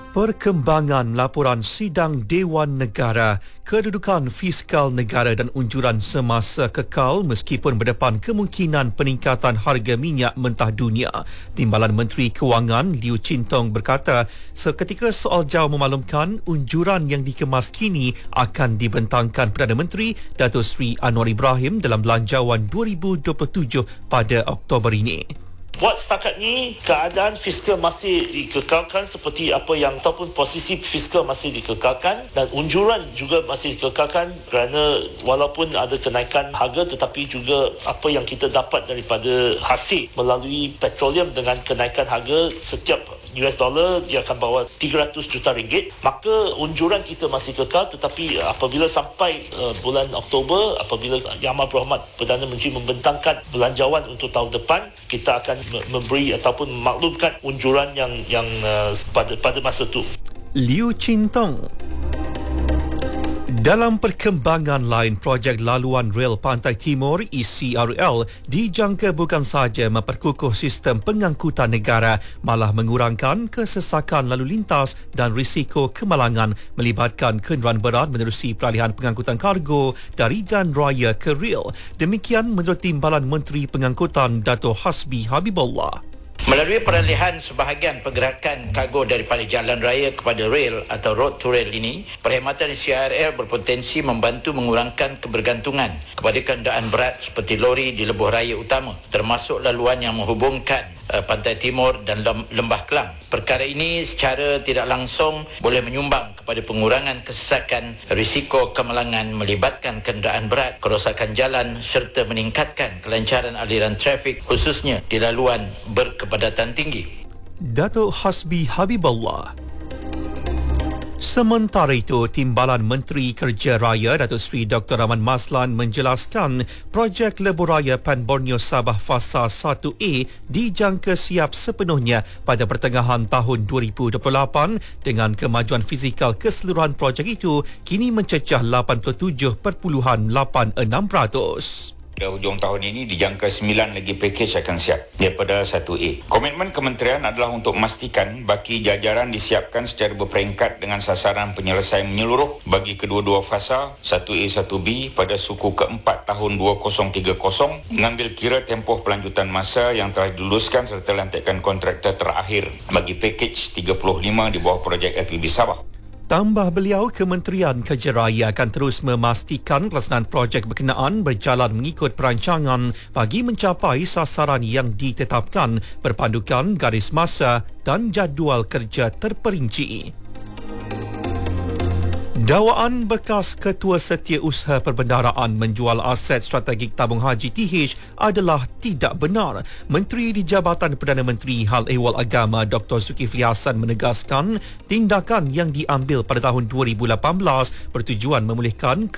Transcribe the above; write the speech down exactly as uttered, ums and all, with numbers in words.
Perkembangan laporan sidang Dewan Negara, kedudukan fiskal negara dan unjuran semasa kekal meskipun berdepan kemungkinan peningkatan harga minyak mentah dunia. Timbalan Menteri Kewangan Liu Chin Tong berkata, seketika soal jauh memaklumkan unjuran yang dikemas kini akan dibentangkan Perdana Menteri Datuk Seri Anwar Ibrahim dalam Belanjawan dua ribu dua puluh tujuh pada Oktober ini. Buat setakat ni, keadaan fiskal masih dikekalkan seperti apa yang ataupun posisi fiskal masih dikekalkan dan unjuran juga masih dikekalkan kerana walaupun ada kenaikan harga tetapi juga apa yang kita dapat daripada hasil melalui petroleum dengan kenaikan harga setiap U S dollar dia akan bawa tiga ratus juta ringgit, maka unjuran kita masih kekal tetapi apabila sampai uh, bulan Oktober apabila Yang Amat Berhormat Perdana Menteri membentangkan belanjawan untuk tahun depan, kita akan memberi ataupun memaklumkan unjuran yang yang uh, pada pada masa itu. Liu Chin Tong. Dalam perkembangan lain, projek laluan rel Pantai Timur E C R L dijangka bukan sahaja memperkukuh sistem pengangkutan negara, malah mengurangkan kesesakan lalu lintas dan risiko kemalangan melibatkan kenderaan berat menerusi peralihan pengangkutan kargo dari jalan raya ke rel. Demikian menurut Timbalan Menteri Pengangkutan Dato' Hasbi Habibullah. Melalui peralihan sebahagian pergerakan kargo daripada jalan raya kepada rel atau road to rail ini, perkhidmatan C R L berpotensi membantu mengurangkan kebergantungan kepada kenderaan berat seperti lori di lebuh raya utama, termasuk laluan yang menghubungkan uh, Pantai Timur dan Lembah Kelang. Perkara ini secara tidak langsung boleh menyumbang kepada pengurangan kesesakan, risiko kemalangan melibatkan kenderaan berat, kerosakan jalan serta meningkatkan kelancaran aliran trafik khususnya di laluan berkepadatan tinggi. Dato' Hasbi Habibullah. Sementara itu, Timbalan Menteri Kerja Raya Datuk Seri Doktor Rahman Maslan menjelaskan projek lebuh raya Pan Borneo Sabah Fasa satu A dijangka siap sepenuhnya pada pertengahan tahun dua ribu dua puluh lapan dengan kemajuan fizikal keseluruhan projek itu kini mencecah lapan puluh tujuh perpuluhan lapan enam peratus. Pada hujung tahun ini dijangka sembilan lagi pakej akan siap daripada satu A. Komitmen kementerian adalah untuk memastikan baki jajaran disiapkan secara berperingkat dengan sasaran penyelesaian menyeluruh bagi kedua-dua fasa satu A satu B pada suku keempat tahun dua ribu tiga puluh, mengambil kira tempoh pelanjutan masa yang telah diluluskan serta lantikan kontraktor terakhir bagi pakej tiga puluh lima di bawah projek L P B Sabah. Tambah beliau, Kementerian Kerja Raya akan terus memastikan pelaksanaan projek berkenaan berjalan mengikut perancangan bagi mencapai sasaran yang ditetapkan berpandukan garis masa dan jadual kerja terperinci. Dakwaan bekas Ketua Setiausaha Perbendaharaan menjual aset strategik tabung haji T H adalah tidak benar. Menteri di Jabatan Perdana Menteri Hal Ehwal Agama Doktor Zulkifli Hasan menegaskan tindakan yang diambil pada tahun dua ribu lapan belas bertujuan memulihkan